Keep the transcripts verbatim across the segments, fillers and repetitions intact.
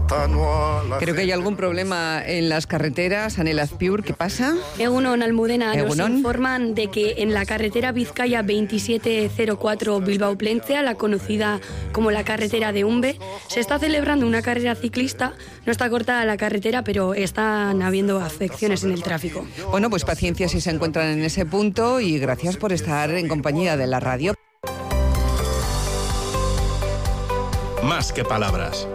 Creo que hay algún problema en las carreteras. Anel Azpiur, ¿qué pasa? Egunon, Almudena, Egunon. nos informan de que en la carretera Vizcaya veintisiete cero cuatro Bilbao-Plentzia, la conocida como la carretera de Umbe, se está celebrando una carrera ciclista. No está cortada la carretera, pero están habiendo afecciones en el tráfico. Bueno, pues paciencia si se encuentran en ese punto y gracias por estar en compañía de la radio. Más que palabras.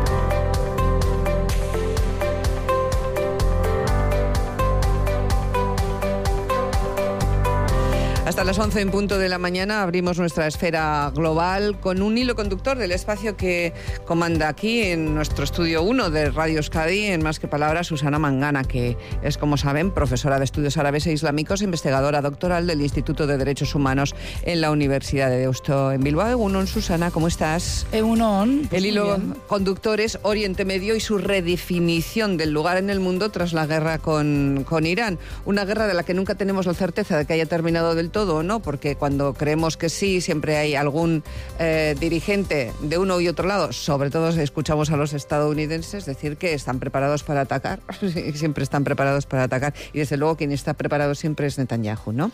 Hasta las once en punto de la mañana abrimos nuestra esfera global con un hilo conductor del espacio que comanda aquí en nuestro estudio uno de Radio Euskadi, en Más que Palabras, Susana Mangana, que es, como saben, profesora de Estudios Árabes e Islámicos, investigadora doctoral del Instituto de Derechos Humanos en la Universidad de Deusto en Bilbao. Egunon, Susana, ¿cómo estás? Egunon. Pues el hilo conductor es Oriente Medio y su redefinición del lugar en el mundo tras la guerra con, con Irán. Una guerra de la que nunca tenemos la certeza de que haya terminado del todo, ¿no? Porque cuando creemos que sí, siempre hay algún eh, dirigente de uno y otro lado. Sobre todo escuchamos a los estadounidenses decir que están preparados para atacar. Siempre están preparados para atacar. Y desde luego quien está preparado siempre es Netanyahu, ¿no?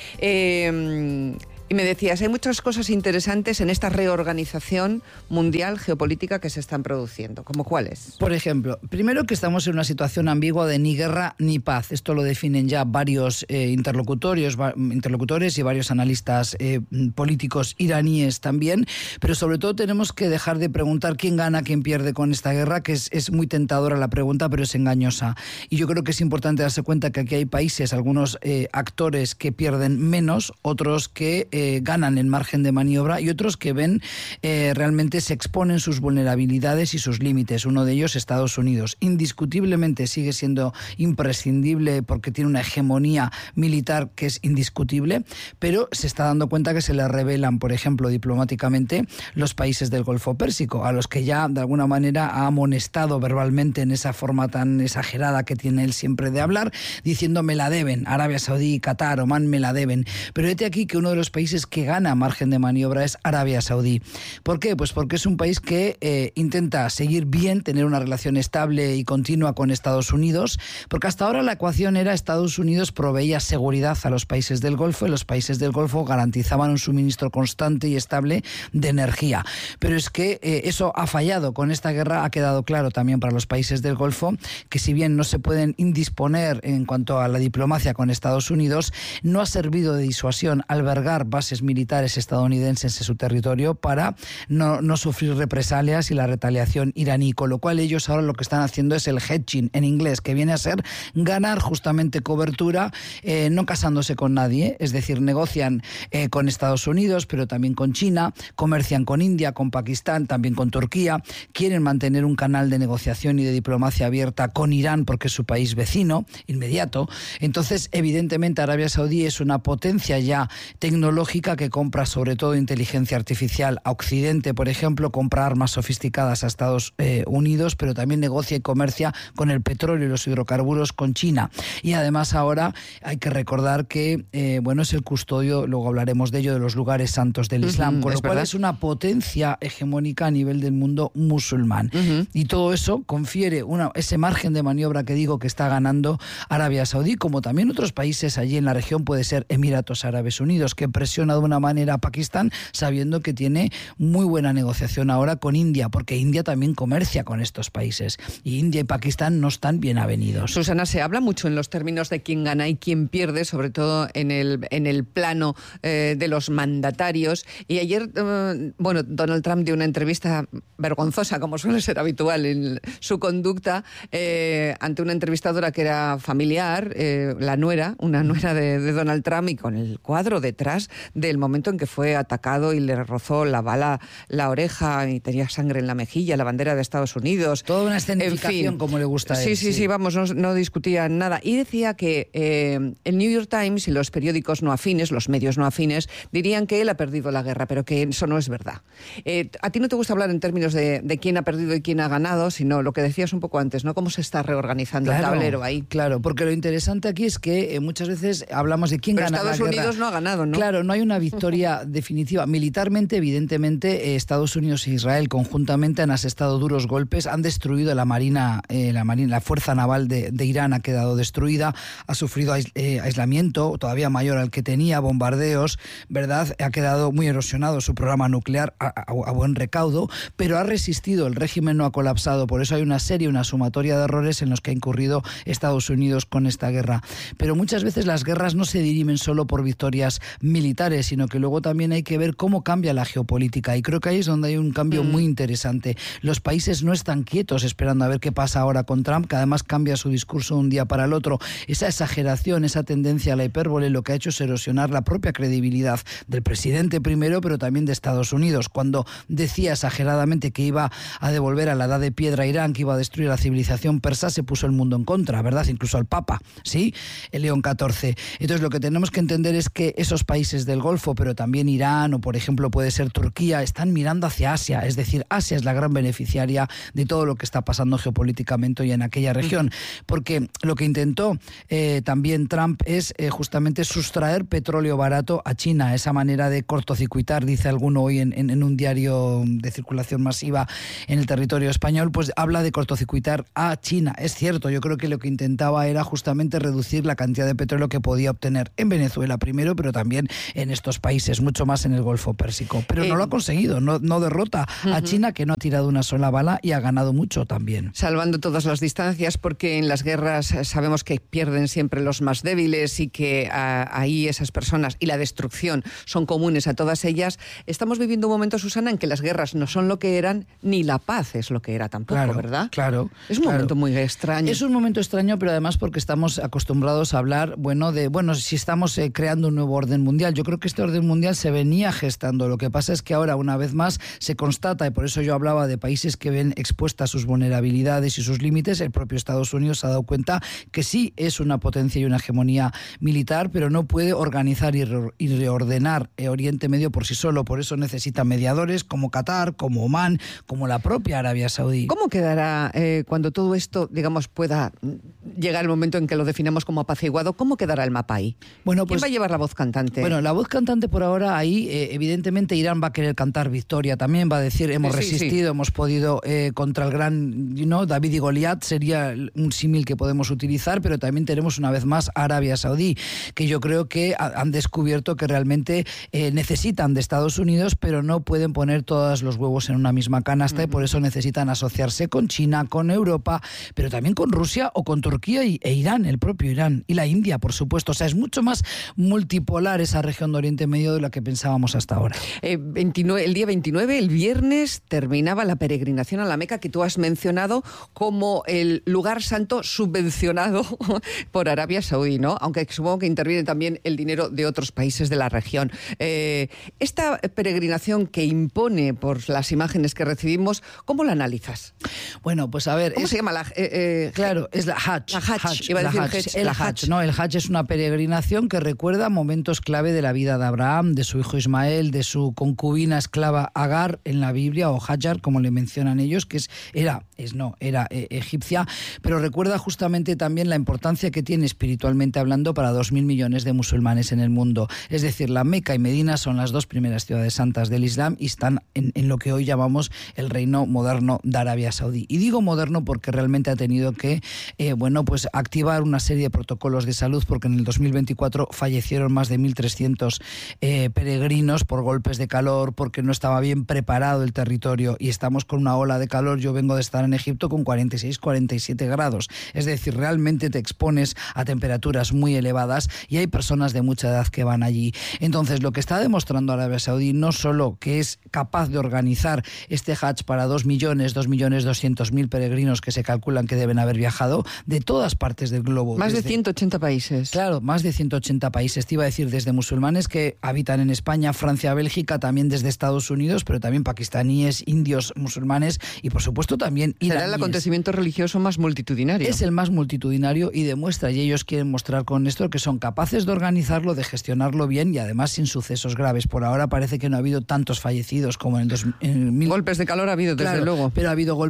Eh... Y me decías, hay muchas cosas interesantes en esta reorganización mundial geopolítica que se están produciendo. ¿Cómo cuáles? Por ejemplo, primero que estamos en una situación ambigua de ni guerra ni paz. Esto lo definen ya varios eh, interlocutores, va, interlocutores y varios analistas eh, políticos iraníes también. Pero sobre todo tenemos que dejar de preguntar quién gana, quién pierde con esta guerra, que es, es muy tentadora la pregunta, pero es engañosa. Y yo creo que es importante darse cuenta que aquí hay países, algunos eh, actores que pierden menos, otros que eh, Eh, ganan en margen de maniobra y otros que ven eh, realmente se exponen sus vulnerabilidades y sus límites. Uno de ellos, Estados Unidos. Indiscutiblemente sigue siendo imprescindible porque tiene una hegemonía militar que es indiscutible, pero se está dando cuenta que se le revelan, por ejemplo, diplomáticamente, los países del Golfo Pérsico, a los que ya de alguna manera ha amonestado verbalmente en esa forma tan exagerada que tiene él siempre de hablar, diciendo me la deben, Arabia Saudí, Qatar, Omán me la deben. Pero vete aquí que uno de los países que gana margen de maniobra es Arabia Saudí. ¿Por qué? Pues porque es un país que eh, intenta seguir bien, tener una relación estable y continua con Estados Unidos, porque hasta ahora la ecuación era Estados Unidos proveía seguridad a los países del Golfo y los países del Golfo garantizaban un suministro constante y estable de energía. Pero es que eh, eso ha fallado. Con esta guerra ha quedado claro también para los países del Golfo que si bien no se pueden indisponer en cuanto a la diplomacia con Estados Unidos, no ha servido de disuasión albergar bases militares estadounidenses en su territorio para no, no sufrir represalias y la retaliación iraní, con lo cual ellos ahora lo que están haciendo es el hedging en inglés, que viene a ser ganar justamente cobertura, eh, no casándose con nadie, es decir, negocian eh, con Estados Unidos, pero también con China, comercian con India, con Pakistán, también con Turquía, quieren mantener un canal de negociación y de diplomacia abierta con Irán porque es su país vecino, inmediato. Entonces, evidentemente, Arabia Saudí es una potencia ya tecnológica que compra sobre todo inteligencia artificial a Occidente, por ejemplo, compra armas sofisticadas a Estados eh, Unidos, pero también negocia y comercia con el petróleo y los hidrocarburos con China. Y además ahora hay que recordar que eh, bueno, es el custodio, luego hablaremos de ello, de los lugares santos del Islam, uh-huh, con lo cual verdad. Es una potencia hegemónica a nivel del mundo musulmán. Uh-huh. Y todo eso confiere una, ese margen de maniobra que digo que está ganando Arabia Saudí, como también otros países allí en la región, puede ser Emiratos Árabes Unidos, que presiona de una manera a Pakistán, sabiendo que tiene muy buena negociación ahora con India, porque India también comercia con estos países. Y India y Pakistán no están bien avenidos. Susana, se habla mucho en los términos de quién gana y quién pierde, sobre todo en el, en el plano eh, de los mandatarios. Y ayer, eh, bueno, Donald Trump dio una entrevista vergonzosa, como suele ser habitual en su conducta, eh, ante una entrevistadora que era familiar, eh, la nuera, una nuera de, de Donald Trump, y con el cuadro detrás del momento en que fue atacado y le rozó la bala la oreja y tenía sangre en la mejilla, la bandera de Estados Unidos. Toda una escenificación, en fin, como le gusta a él. Sí, sí, sí, sí, vamos, no, no discutían nada. Y decía que eh, el New York Times y los periódicos no afines, los medios no afines, dirían que él ha perdido la guerra, pero que eso no es verdad. Eh, a ti no te gusta hablar en términos de, de quién ha perdido y quién ha ganado, sino lo que decías un poco antes, ¿no? Cómo se está reorganizando claro, el tablero ahí. Claro, porque lo interesante aquí es que eh, muchas veces hablamos de quién pero gana Estados la guerra. Unidos no ha ganado, ¿no? Claro, no no hay una victoria definitiva. Militarmente, evidentemente, eh, Estados Unidos e Israel conjuntamente han asestado duros golpes, han destruido la marina, eh, la marina, la fuerza naval de, de Irán ha quedado destruida, ha sufrido ais, eh, aislamiento todavía mayor al que tenía, bombardeos, ¿verdad? Ha quedado muy erosionado su programa nuclear a, a, a buen recaudo, pero ha resistido, el régimen no ha colapsado, por eso hay una serie, una sumatoria de errores en los que ha incurrido Estados Unidos con esta guerra. Pero muchas veces las guerras no se dirimen solo por victorias militares, sino que luego también hay que ver cómo cambia la geopolítica, y creo que ahí es donde hay un cambio mm. muy interesante. Los países no están quietos esperando a ver qué pasa ahora con Trump, que además cambia su discurso de un día para el otro. Esa exageración, esa tendencia a la hipérbole, lo que ha hecho es erosionar la propia credibilidad del presidente primero, pero también de Estados Unidos, cuando decía exageradamente que iba a devolver a la edad de piedra a Irán, que iba a destruir la civilización persa, se puso el mundo en contra, ¿verdad? Incluso al Papa, ¿sí? El León catorce. Entonces lo que tenemos que entender es que esos países del Golfo, pero también Irán o por ejemplo puede ser Turquía, están mirando hacia Asia, es decir, Asia es la gran beneficiaria de todo lo que está pasando geopolíticamente hoy en aquella región, porque lo que intentó eh, también Trump es eh, justamente sustraer petróleo barato a China, esa manera de cortocircuitar, dice alguno hoy en, en, en un diario de circulación masiva en el territorio español, pues habla de cortocircuitar a China. Es cierto, yo creo que lo que intentaba era justamente reducir la cantidad de petróleo que podía obtener en Venezuela primero, pero también en estos países, mucho más en el Golfo Pérsico. Pero eh, no lo ha conseguido, no, no derrota uh-huh. a China, que no ha tirado una sola bala y ha ganado mucho también. Salvando todas las distancias, porque en las guerras sabemos que pierden siempre los más débiles y que a, ahí esas personas y la destrucción son comunes a todas ellas. Estamos viviendo un momento, Susana, en que las guerras no son lo que eran, ni la paz es lo que era tampoco, claro, ¿verdad? Claro. Es un claro. momento muy extraño. Es un momento extraño, pero además porque estamos acostumbrados a hablar, bueno, de, bueno, si estamos eh, creando un nuevo orden mundial. Yo creo que este orden mundial se venía gestando. Lo que pasa es que ahora, una vez más, se constata, y por eso yo hablaba de países que ven expuestas sus vulnerabilidades y sus límites. El propio Estados Unidos se ha dado cuenta que sí es una potencia y una hegemonía militar, pero no puede organizar y, re- y reordenar eh, Oriente Medio por sí solo. Por eso necesita mediadores como Qatar, como Omán, como la propia Arabia Saudí. ¿Cómo quedará eh, cuando todo esto, digamos, pueda llegar el momento en que lo definamos como apaciguado? ¿Cómo quedará el mapa ahí? Bueno, ¿Quién pues, va a llevar la voz cantante? Bueno, la voz cantante por ahora ahí, eh, evidentemente Irán va a querer cantar victoria también, va a decir hemos sí, resistido, sí, sí. hemos podido eh, contra el gran, you know, David y Goliat, sería un símil que podemos utilizar, pero también tenemos una vez más Arabia Saudí, que yo creo que ha, han descubierto que realmente eh, necesitan de Estados Unidos, pero no pueden poner todos los huevos en una misma canasta, uh-huh. y por eso necesitan asociarse con China, con Europa, pero también con Rusia o con Turquía y, e Irán, el propio Irán, y la India, por supuesto. O sea, es mucho más multipolar esa región de Oriente Medio de la que pensábamos hasta ahora. Eh, veintinueve, el día veintinueve, el viernes, terminaba la peregrinación a la Meca, que tú has mencionado como el lugar santo subvencionado por Arabia Saudí, ¿no? Aunque supongo que interviene también el dinero de otros países de la región. Eh, esta peregrinación que impone por las imágenes que recibimos, ¿cómo la analizas? Bueno, pues a ver... ¿Cómo es, se llama? La, eh, eh, claro, es la Hajj. La Hajj, Hajj iba a decir la Hajj, Hajj, el la Hajj, Hajj. ¿no? El Hajj es una peregrinación que recuerda momentos clave de la vida de Abraham, de su hijo Ismael, de su concubina esclava Agar en la Biblia, o Hajar, como le mencionan ellos, que es, era, es no, era eh, egipcia, pero recuerda justamente también la importancia que tiene espiritualmente hablando para dos mil millones de musulmanes en el mundo. Es decir, la Meca y Medina son las dos primeras ciudades santas del Islam y están en, en lo que hoy llamamos el reino moderno de Arabia Saudí. Y digo moderno porque realmente ha tenido que, eh, bueno, pues activar una serie de protocolos de salud, porque en el dos mil veinticuatro fallecieron más de mil trescientos eh, peregrinos por golpes de calor, porque no estaba bien preparado el territorio, y estamos con una ola de calor. Yo vengo de estar en Egipto con cuarenta y seis, cuarenta y siete grados, es decir, realmente te expones a temperaturas muy elevadas y hay personas de mucha edad que van allí. Entonces, lo que está demostrando Arabia Saudí no solo que es capaz de organizar este Hajj para dos millones, dos millones doscientos mil peregrinos que se calculan que deben haber viajado de todas partes del globo. Más desde, de ciento ochenta países. Claro, más de ciento ochenta países. Te iba a decir, desde musulmanes que habitan en España, Francia, Bélgica, también desde Estados Unidos, pero también pakistaníes, indios, musulmanes y, por supuesto, también iraníes. Será el acontecimiento religioso más multitudinario. Es el más multitudinario y demuestra, y ellos quieren mostrar con esto que son capaces de organizarlo, de gestionarlo bien y además sin sucesos graves. Por ahora parece que no ha habido tantos fallecidos como en el dos mil. Golpes de calor ha habido, desde claro, luego. Pero ha habido golpes de calor.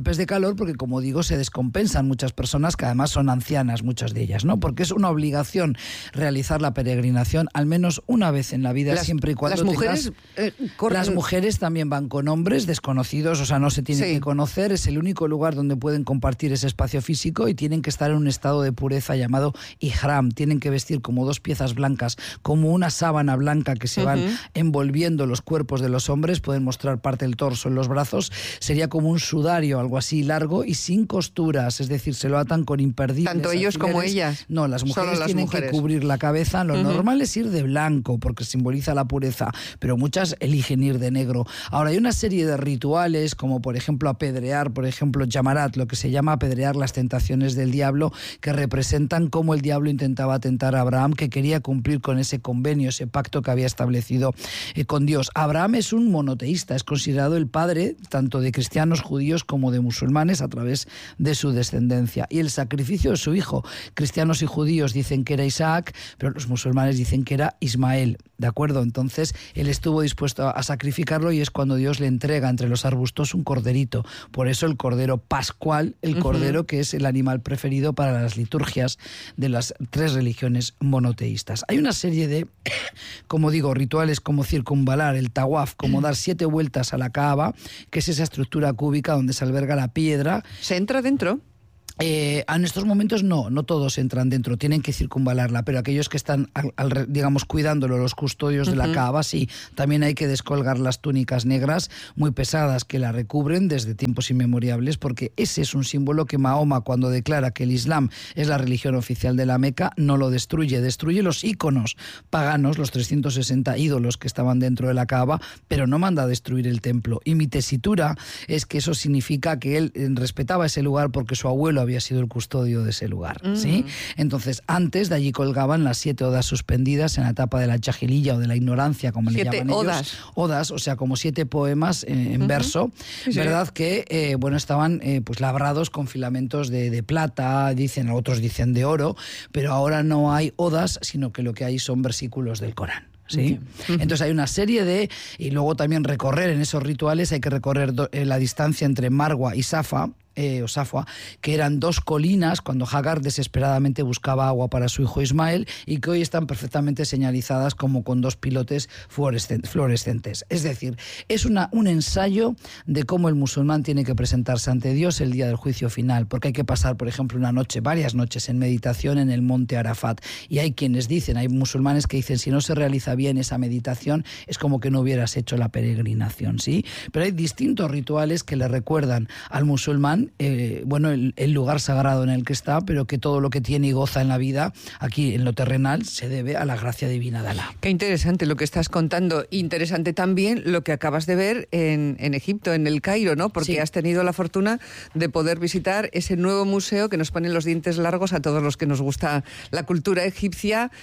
valor porque, como digo, se descompensan muchas personas que además son ancianas, muchas de ellas, ¿no? Porque es una obligación realizar la peregrinación al menos una vez en la vida, las, siempre y cuando las mujeres tengas... eh, corren... Las mujeres también van con hombres desconocidos, o sea, no se tienen sí. que conocer, es el único lugar donde pueden compartir ese espacio físico y tienen que estar en un estado de pureza llamado ihram, tienen que vestir como dos piezas blancas, como una sábana blanca que se van uh-huh. envolviendo los cuerpos de los hombres, pueden mostrar parte del torso en los brazos, sería como un sudario, algo así largo y sin costuras, es decir, se lo atan con imperdibles. ¿Tanto ellos alfileres. Como ellas? No, las mujeres las tienen mujeres. que cubrir la cabeza, lo uh-huh. normal es ir de blanco porque simboliza la pureza, pero muchas eligen ir de negro. Ahora, hay una serie de rituales, como por ejemplo apedrear, por ejemplo, Jamarat, lo que se llama apedrear las tentaciones del diablo, que representan cómo el diablo intentaba tentar a Abraham, que quería cumplir con ese convenio, ese pacto que había establecido eh, con Dios. Abraham es un monoteísta, es considerado el padre tanto de cristianos, judíos como de musulmanes a través de su descendencia. Y el sacrificio de su hijo, cristianos y judíos dicen que era Isaac, pero los musulmanes dicen que era Ismael, ¿de acuerdo? Entonces, él estuvo dispuesto a sacrificarlo y es cuando Dios le entrega entre los arbustos un corderito. Por eso el cordero pascual, el cordero uh-huh. que es el animal preferido para las liturgias de las tres religiones monoteístas. Hay una serie de, como digo, rituales como circunvalar, el tawaf, como dar siete vueltas a la Kaaba, que es esa estructura cúbica donde se alberga la piedra. ¿Se entra dentro? Eh, en estos momentos no, no todos entran dentro, tienen que circunvalarla, pero aquellos que están, al, al, digamos, cuidándolo, los custodios uh-huh. de la Kaaba, sí, también hay que descolgar las túnicas negras muy pesadas que la recubren desde tiempos inmemoriales, porque ese es un símbolo que Mahoma, cuando declara que el Islam es la religión oficial de la Meca, no lo destruye, destruye los íconos paganos, los trescientos sesenta ídolos que estaban dentro de la Kaaba, pero no manda a destruir el templo. Y mi tesitura es que eso significa que él respetaba ese lugar porque su abuelo había sido el custodio de ese lugar, mm. ¿sí? Entonces, antes de allí colgaban las siete odas suspendidas en la etapa de la jahiliyya o de la ignorancia, como le llaman ellos. Odas. Odas, o sea, como siete poemas eh, en uh-huh. verso, sí, ¿verdad? Sí. Que, eh, bueno, estaban eh, pues labrados con filamentos de, de plata, dicen, otros dicen de oro, pero ahora no hay odas, sino que lo que hay son versículos del Corán. ¿Sí? Uh-huh. Entonces hay una serie de... Y luego también recorrer en esos rituales, hay que recorrer do, eh, la distancia entre Marwa y Safa, Eh, o Safwa, que eran dos colinas cuando Hagar desesperadamente buscaba agua para su hijo Ismael y que hoy están perfectamente señalizadas como con dos pilotes fluorescentes. Es decir, es una, un ensayo de cómo el musulmán tiene que presentarse ante Dios el día del juicio final, porque hay que pasar, por ejemplo, una noche, varias noches en meditación en el monte Arafat, y hay quienes dicen, hay musulmanes que dicen, si no se realiza bien esa meditación es como que no hubieras hecho la peregrinación, ¿sí? Pero hay distintos rituales que le recuerdan al musulmán Eh, bueno, el, el lugar sagrado en el que está, pero que todo lo que tiene y goza en la vida, aquí en lo terrenal, se debe a la gracia divina de Alá. Qué interesante lo que estás contando. Interesante también lo que acabas de ver en, en Egipto, en el Cairo, ¿no? Porque sí. has tenido la fortuna de poder visitar ese nuevo museo que nos pone los dientes largos a todos los que nos gusta la cultura egipcia,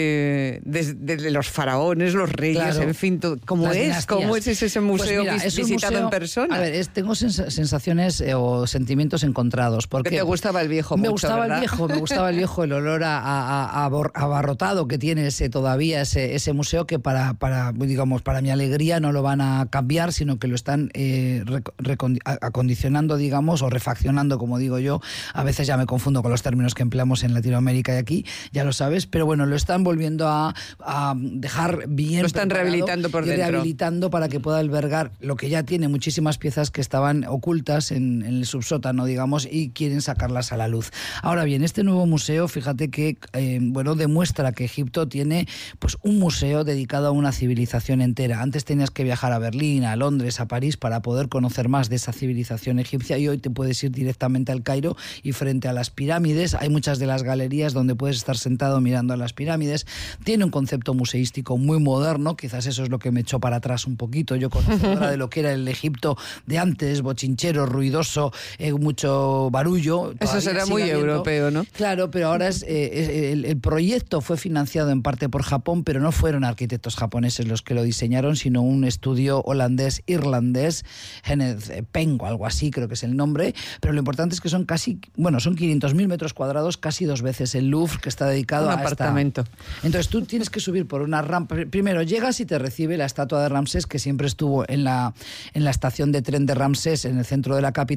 eh, desde, desde los faraones, los reyes, claro, en fin, todo. ¿Cómo es? Dinastías. ¿Cómo es ese museo pues mira, vis, visitado museo, en persona? A ver, es, tengo sens- sensaciones eh, o sentimientos encontrados. Porque te gustaba el viejo me mucho, gustaba ¿verdad? el viejo, me gustaba el viejo, el olor a, a, a abarrotado que tiene ese todavía ese, ese museo, que para, para digamos para mi alegría no lo van a cambiar, sino que lo están eh, recondi- acondicionando, digamos, o refaccionando, como digo yo. A veces ya me confundo con los términos que empleamos en Latinoamérica y aquí, ya lo sabes, pero bueno, lo están volviendo a, a dejar bien. Lo están rehabilitando por y dentro. Rehabilitando para que pueda albergar lo que ya tiene, muchísimas piezas que estaban ocultas en, en el subsótano, digamos, y quieren sacarlas a la luz. Ahora bien, este nuevo museo, fíjate que eh, bueno, demuestra que Egipto tiene pues un museo dedicado a una civilización entera. Antes tenías que viajar a Berlín, a Londres, a París para poder conocer más de esa civilización egipcia, y hoy te puedes ir directamente al Cairo y frente a las pirámides hay muchas de las galerías donde puedes estar sentado mirando a las pirámides. Tiene un concepto museístico muy moderno, quizás eso es lo que me echó para atrás un poquito. Yo conocedora de lo que era el Egipto de antes, bochinchero, ruidoso, eh, mucho barullo. Eso será muy habiendo. Europeo, ¿no? Claro, pero ahora es, eh, el, el proyecto fue financiado en parte por Japón, pero no fueron arquitectos japoneses los que lo diseñaron, sino un estudio holandés, irlandés, Kenneth Pengo, algo así creo que es el nombre, pero lo importante es que son casi, bueno, son quinientos mil metros cuadrados, casi dos veces el Louvre, que está dedicado un a apartamento. Esta. Entonces tú tienes que subir por una rampa. Primero llegas y te recibe la estatua de Ramsés, que siempre estuvo en la, en la estación de tren de Ramsés, en el centro de la capital, y ahora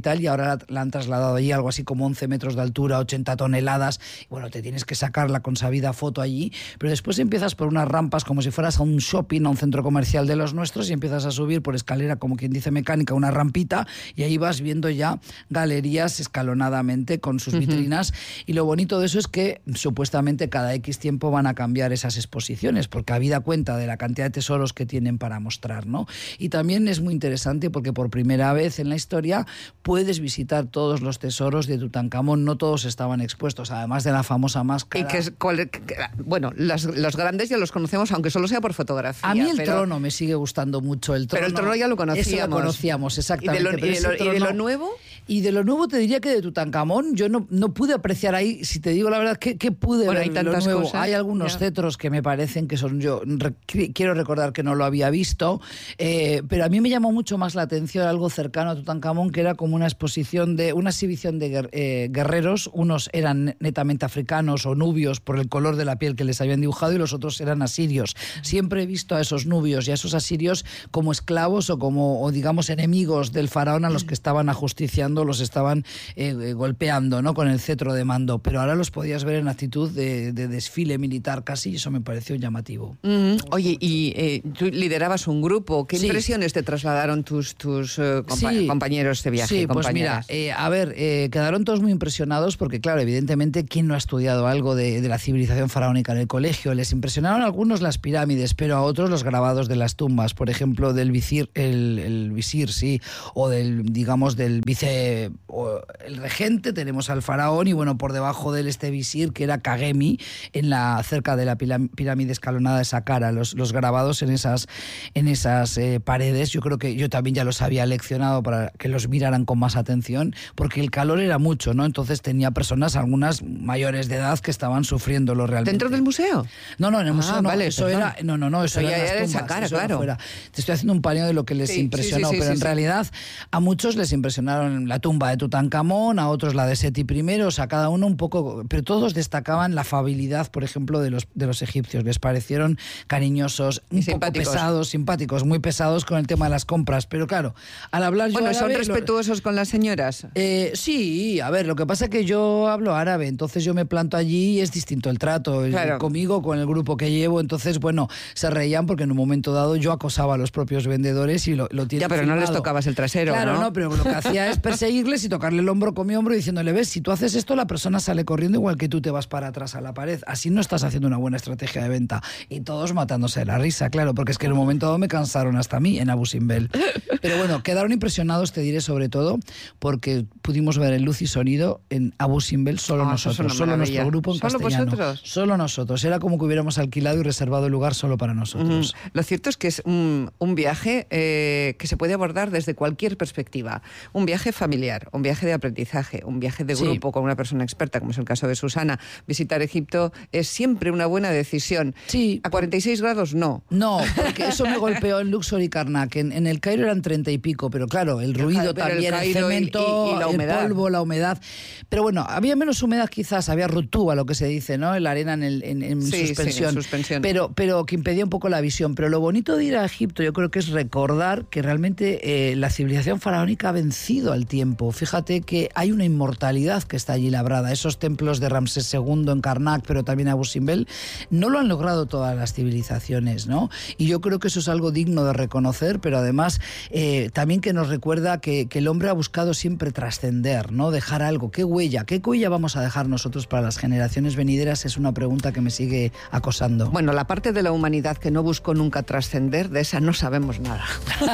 ahora la han trasladado allí, algo así como once metros de altura, ochenta toneladas. Y bueno, te tienes que sacar la consabida foto allí, pero después empiezas por unas rampas como si fueras a un shopping, a un centro comercial de los nuestros, y empiezas a subir por escalera, como quien dice mecánica, una rampita, y ahí vas viendo ya galerías escalonadamente con sus vitrinas. Uh-huh. Y lo bonito de eso es que supuestamente cada X tiempo van a cambiar esas exposiciones, porque habida cuenta de la cantidad de tesoros que tienen para mostrar, ¿no? Y también es muy interesante porque por primera vez en la historia puedes visitar todos los tesoros de Tutankamón, no todos estaban expuestos, además de la famosa máscara. Y que es, cuál, que, bueno, las, los grandes ya los conocemos, aunque solo sea por fotografía. A mí el pero... trono me sigue gustando mucho, el trono. Pero el trono ya lo conocíamos. Eso lo conocíamos, exactamente. ¿Y de lo, y de lo, trono, ¿y de lo nuevo? Y de lo nuevo te diría que de Tutankamón yo no, no pude apreciar ahí, si te digo la verdad, ¿qué, qué pude bueno, ver hay de lo nuevo? Cosas, hay algunos ya. cetros que me parecen que son yo, re, quiero recordar que no lo había visto, eh, pero a mí me llamó mucho más la atención algo cercano a Tutankamón, que era como una exposición de, una exhibición de guer, eh, guerreros, unos eran netamente africanos o nubios por el color de la piel que les habían dibujado y los otros eran asirios. Siempre he visto a esos nubios y a esos asirios como esclavos o como, o digamos, enemigos del faraón a los que estaban ajusticiando, los estaban eh, golpeando, ¿no?, con el cetro de mando, pero ahora los podías ver en actitud de, de desfile militar casi, y eso me pareció llamativo. Mm, oye, y eh, tú liderabas un grupo, ¿qué sí. impresiones te trasladaron tus, tus uh, compa sí. compañeros de viaje? Sí, pues mira, eh, a ver, eh, quedaron todos muy impresionados porque, claro, evidentemente, ¿quién no ha estudiado algo de, de la civilización faraónica en el colegio? Les impresionaron a algunos las pirámides, pero a otros los grabados de las tumbas, por ejemplo, del visir, el, el visir, sí, o del, digamos, del vice, o el regente, tenemos al faraón, y bueno, por debajo de él este visir, que era Kagemi, en la, cerca de la pirámide escalonada de Saqqara, los, los grabados en esas, en esas eh, paredes, yo creo que yo también ya los había leccionado para que los miraran con más atención, porque el calor era mucho, ¿no? Entonces tenía personas, algunas mayores de edad, que estaban sufriéndolo realmente. ¿Dentro del museo? No, no, en el ah, museo no, vale, eso perdón. era, no, no, no, eso pero era ya en las tumbas, Saqqara, eso claro. Fuera. Te estoy haciendo un paneo de lo que les sí, impresionó, sí, sí, pero sí, en sí. realidad a muchos les impresionaron la tumba de Tutankamón, a otros la de Seti primero, o sea, cada uno un poco, pero todos destacaban la afabilidad, por ejemplo, de los, de los egipcios. Les parecieron cariñosos, un poco pesados, simpáticos, muy pesados con el tema de las compras, pero claro, al hablar yo Bueno, árabe, ¿son respetuosos lo... con las señoras? Eh, sí, a ver, lo que pasa es que yo hablo árabe, entonces yo me planto allí y es distinto el trato, claro. conmigo, con el grupo que llevo, entonces, bueno, se reían porque en un momento dado yo acosaba a los propios vendedores y lo, lo tienen Ya, pero filmado. no les tocabas el trasero, Claro, ¿no? no, pero lo que hacía es perseguirles y tocarle el hombro con mi hombro diciéndole, ves, si tú haces esto, la persona sale corriendo igual que tú te vas para atrás a la pared. Así no estás haciendo una buena estrategia de venta. Y todos matándose de la risa, claro, porque es que en un momento dado me cansaron hasta a mí en Abu Simbel. Pero bueno, quedaron impresionados, te diré, sobre todo, porque pudimos ver en luz y sonido en Abu Simbel solo oh, nosotros, solo nuestro grupo en ¿Solo castellano. vosotros? Solo nosotros. Era como que hubiéramos alquilado y reservado el lugar solo para nosotros. Mm, lo cierto es que es un, un viaje eh, que se puede abordar desde cualquier perspectiva. Un viaje familiar, un viaje de aprendizaje, un viaje de grupo sí. con una persona experta, como es el caso de Susana. Visitar Egipto es siempre una buena decisión. Sí. A cuarenta y seis grados no. No, porque eso me golpeó en Luxor y Karnak. En, en el Cairo eran treinta y pico, pero claro, el ruido el también, el, el cemento, y, y la humedad. El polvo, la humedad. Pero bueno, había menos humedad quizás, había rutúa, lo que se dice, ¿no? La arena en, el, en, en sí, suspensión. Sí, en suspensión. Pero, pero que impedía un poco la visión. Pero lo bonito de ir a Egipto, yo creo que es recordar que realmente eh, la civilización faraónica ha vencido al tiempo. Fíjate que hay una inmortalidad que está allí labrada. Esos templos de Ramsés segundo en Karnak, pero también Abu Simbel, no lo han logrado todas las civilizaciones, ¿no? Y yo creo que eso es algo digno de reconocer, pero además eh, también que nos recuerda que, que el hombre ha buscado siempre trascender, ¿no? Dejar algo. ¿Qué huella? ¿Qué huella vamos a dejar nosotros para las generaciones venideras? Es una pregunta que me sigue acosando. Bueno, la parte de la humanidad que no buscó nunca trascender, de esa no sabemos nada.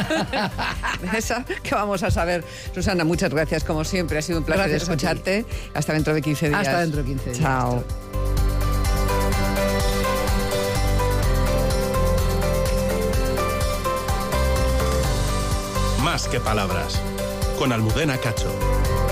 De esa, ¿qué vamos a saber? Susana, muchas gracias, como siempre. Ha sido un placer gracias escucharte. Hasta dentro de quince días. Hasta dentro de quince días. Chao. Más que palabras, con Almudena Cacho.